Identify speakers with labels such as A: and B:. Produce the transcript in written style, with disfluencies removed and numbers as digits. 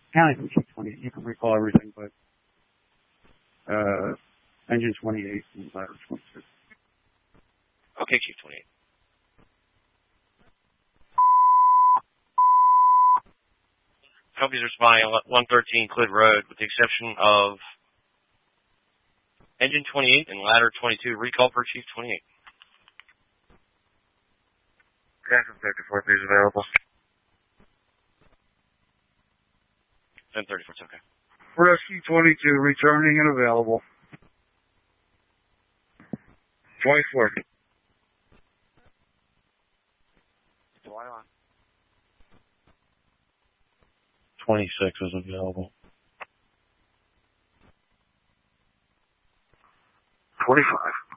A: counting from Chief 28. You can recall everything, but engine 28 and ladder 22.
B: Okay, Chief 28. Companies are responding on 113 Clid Road, with the exception of engine 28 and ladder 22. Recall for Chief 28.
C: Captain 34, please available.
B: 1034, okay.
A: Rescue 22, returning and available.
C: 24.
A: Fly on.
C: 26 is available.
A: 25.